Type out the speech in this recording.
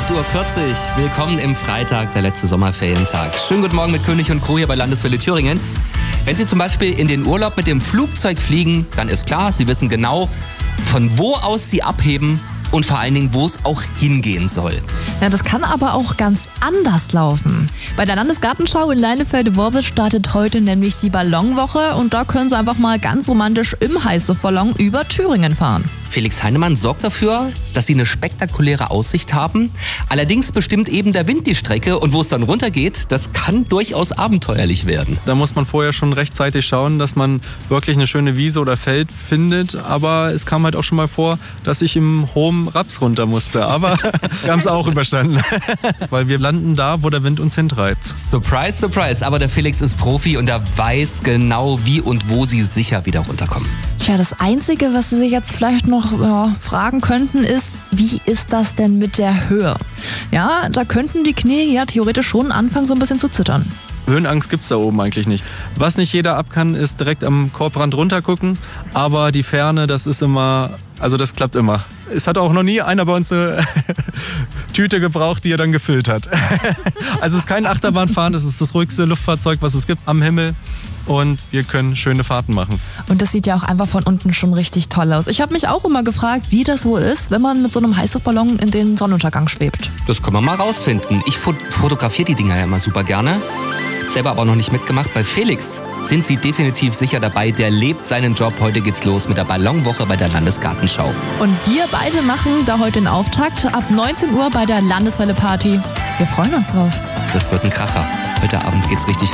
8:40 Uhr. Willkommen im Freitag, der letzte Sommerferientag. Schönen guten Morgen mit König und Crew hier bei Landeswelle Thüringen. Wenn Sie zum Beispiel in den Urlaub mit dem Flugzeug fliegen, dann ist klar, Sie wissen genau, von wo aus Sie abheben und vor allen Dingen, wo es auch hingehen soll. Ja, das kann aber auch ganz anders laufen. Bei der Landesgartenschau in Leinefelde-Worbis startet heute nämlich die Ballonwoche und da können Sie einfach mal ganz romantisch im Heißluftballon über Thüringen fahren. Felix Heinemann sorgt dafür, dass Sie eine spektakuläre Aussicht haben. Allerdings bestimmt eben der Wind die Strecke und wo es dann runtergeht, das kann durchaus abenteuerlich werden. Da muss man vorher schon rechtzeitig schauen, dass man wirklich eine schöne Wiese oder Feld findet. Aber es kam halt auch schon mal vor, dass ich im hohen Raps runter musste. Aber wir haben es auch überstanden. Weil wir landen da, wo der Wind uns hintreibt. Surprise, surprise. Aber der Felix ist Profi und er weiß genau, wie und wo Sie sicher wieder runterkommen. Tja, das Einzige, was Sie sich jetzt vielleicht noch fragen könnten, ist, wie ist das denn mit der Höhe? Ja, da könnten die Knie ja theoretisch schon anfangen, so ein bisschen zu zittern. Höhenangst gibt's da oben eigentlich nicht. Was nicht jeder ab kann, ist direkt am Korbrand runtergucken. Aber die Ferne, das ist immer, also das klappt immer. Es hat auch noch nie einer bei uns eine Tüte gebraucht, die er dann gefüllt hat. Also es ist kein Achterbahnfahren, es ist das ruhigste Luftfahrzeug, was es gibt am Himmel. Und wir können schöne Fahrten machen. Und das sieht ja auch einfach von unten schon richtig toll aus. Ich habe mich auch immer gefragt, wie das wohl ist, wenn man mit so einem Heißluftballon in den Sonnenuntergang schwebt. Das können wir mal rausfinden. Ich fotografiere die Dinger ja immer super gerne. Selber aber noch nicht mitgemacht. Bei Felix sind Sie definitiv sicher dabei. Der lebt seinen Job. Heute geht's los mit der Ballonwoche bei der Landesgartenschau. Und wir beide machen da heute den Auftakt ab 19 Uhr bei der Landeswelle Party. Wir freuen uns drauf. Das wird ein Kracher. Heute Abend geht's richtig